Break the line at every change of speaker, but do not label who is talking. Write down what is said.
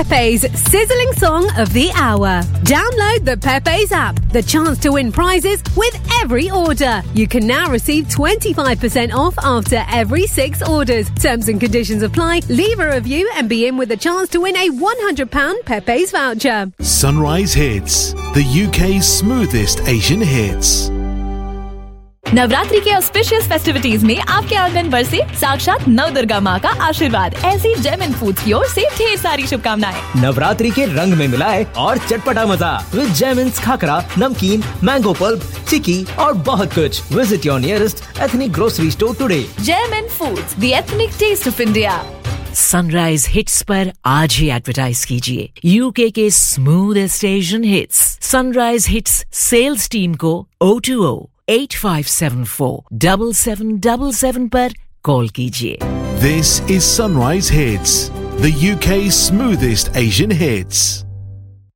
Pepe's sizzling song of the hour. Download the Pepe's app. The chance to win prizes with every order. You can now receive 25% off after every 6 orders. Terms and conditions apply. Leave a review and be in with a chance to win a £100 Pepe's voucher.
Sunrise Hits, the UK's smoothest Asian hits.
Navratri के auspicious festivities में आपके आंगन पर से साक्षात नवदुर्गा माँ का आशीर्वाद। ऐसी जेम एंड फूड्स की ओर से ढेर सारी शुभकामनाएं।
नवरात्रि के रंग में मिलाए और चटपटा मजा विद जेमिन्स खाकरा, नमकीन, मैंगो पल्प, चिकी और बहुत कुछ। Visit your nearest ethnic grocery store today.
GeM and foods, the ethnic test of India.
Sunrise hits पर आज ही एडवर्टाइज कीजिए यूके के smoothest Asian hits. Sunrise hits sales team को 020-8574-7777 पर कॉल कीजिए।
This is Sunrise Hits, the UK's smoothest Asian hits.